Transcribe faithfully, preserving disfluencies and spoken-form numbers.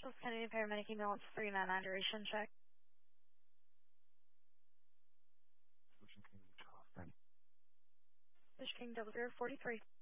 This is Kennedy Paramedic email. It's three nine nine duration check. Fish King double zero forty three.